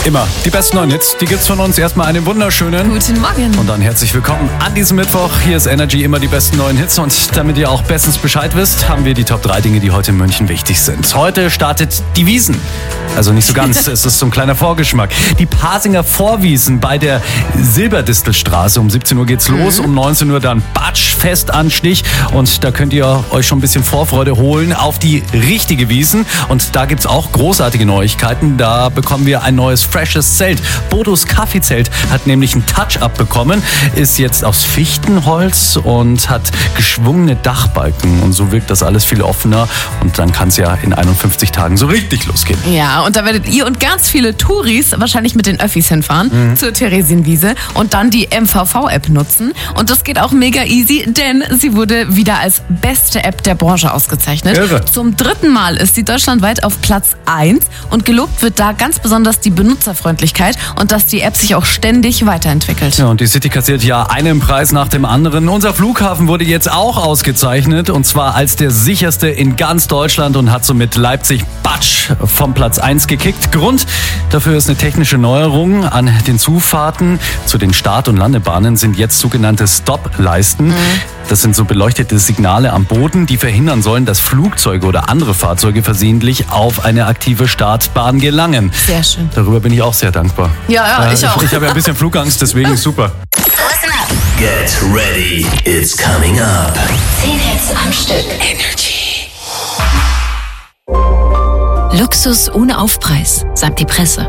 Immer die besten neuen Hits, die gibt's von uns. Erstmal einen wunderschönen Guten Morgen. und dann herzlich willkommen an diesem Mittwoch. Hier ist Energy, immer die besten neuen Hits. Und damit ihr auch bestens Bescheid wisst, haben wir die Top 3 Dinge, die heute in München wichtig sind. Heute startet die Wiesn. Also nicht so ganz, es ist so ein kleiner Vorgeschmack. Die Pasinger Vorwiesn bei der Silberdistelstraße. Um 17 Uhr geht's los, um 19 Uhr dann Batsch, Festanstich. Und da könnt ihr euch schon ein bisschen Vorfreude holen auf die richtige Wiesn. Und da gibt's auch großartige Neuigkeiten. Da bekommen wir ein neues freshes Zelt. Bodos Kaffeezelt hat nämlich ein Touch-up bekommen, ist jetzt aus Fichtenholz und hat geschwungene Dachbalken. Und so wirkt das alles viel offener. Und dann kann es ja in 51 Tagen so richtig losgehen. Ja, und da werdet ihr und ganz viele Touris wahrscheinlich mit den Öffis hinfahren zur Theresienwiese und dann die MVV-App nutzen. Und das geht auch mega easy, denn sie wurde wieder als beste App der Branche ausgezeichnet. Irre. Zum 3. Mal ist sie deutschlandweit auf Platz 1 und gelobt wird da ganz besonders die Benutzerfreundlichkeit und dass die App sich auch ständig weiterentwickelt. Ja, und die City kassiert ja einen Preis nach dem anderen. Unser Flughafen wurde jetzt auch ausgezeichnet und zwar als der sicherste in ganz Deutschland und hat somit Leipzig Batsch vom Platz 1 gekickt. Grund dafür ist eine technische Neuerung. An den Zufahrten zu den Start- und Landebahnen sind jetzt sogenannte Stop-Leisten. Das sind so beleuchtete Signale am Boden, die verhindern sollen, dass Flugzeuge oder andere Fahrzeuge versehentlich auf eine aktive Startbahn gelangen. Sehr schön. Darüber bin ich auch sehr dankbar. Ja, ich auch. Ich habe ja ein bisschen Flugangst, deswegen super. Get ready, it's coming up. 10 Hits am Stück. Luxus ohne Aufpreis, sagt die Presse.